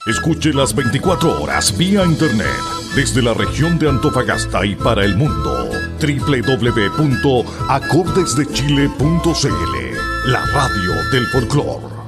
Escuche las 24 horas vía internet desde la región de Antofagasta y para el mundo. www.acordesdechile.cl, la radio del folclor.